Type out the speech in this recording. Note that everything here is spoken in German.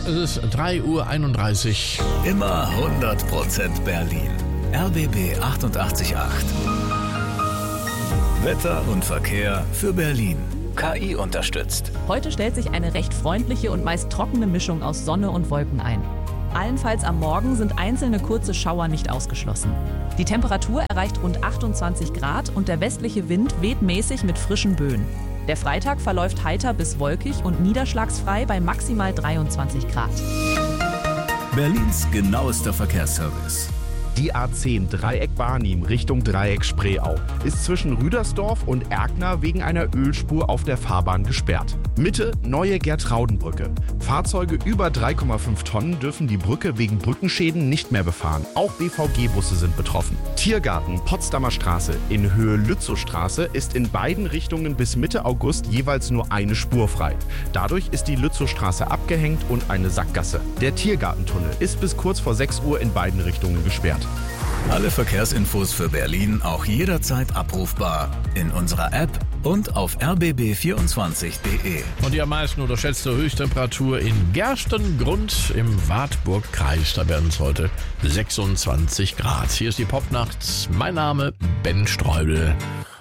Es ist 3:31 Uhr. Immer 100% Berlin. RBB 88.8. Wetter und Verkehr für Berlin. KI unterstützt. Heute stellt sich eine recht freundliche und meist trockene Mischung aus Sonne und Wolken ein. Allenfalls am Morgen sind einzelne kurze Schauer nicht ausgeschlossen. Die Temperatur erreicht rund 28 Grad und der westliche Wind weht mäßig mit frischen Böen. Der Freitag verläuft heiter bis wolkig und niederschlagsfrei bei maximal 23 Grad. Berlins genauester Verkehrsservice. Die A10 Dreieck Barnim Richtung Dreieck Spreeau ist zwischen Rüdersdorf und Erkner wegen einer Ölspur auf der Fahrbahn gesperrt. Mitte neue Gertraudenbrücke. Fahrzeuge über 3,5 Tonnen dürfen die Brücke wegen Brückenschäden nicht mehr befahren. Auch BVG-Busse sind betroffen. Tiergarten Potsdamer Straße in Höhe Lützowstraße ist in beiden Richtungen bis Mitte August jeweils nur eine Spur frei. Dadurch ist die Lützowstraße abgehängt und eine Sackgasse. Der Tiergartentunnel ist bis kurz vor 6 Uhr in beiden Richtungen gesperrt. Alle Verkehrsinfos für Berlin auch jederzeit abrufbar in unserer App und auf rbb24.de. Und die am meisten unterschätzte Höchsttemperatur in Gerstengrund im Wartburgkreis. Da werden es heute 26 Grad. Hier ist die Popnacht. Mein Name Ben Streubel.